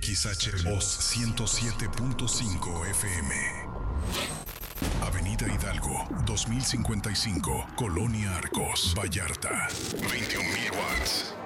XH Voz 107.5 FM. Avenida Hidalgo, 2055, Colonia Arcos, Vallarta. 21,000 watts.